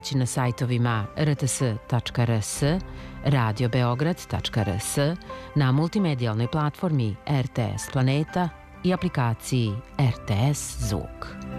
na sajtovima rts.rs, radiobeograd.rs, na multimedijalnoj platformi RTS Planeta i aplikaciji RTS Zvuk.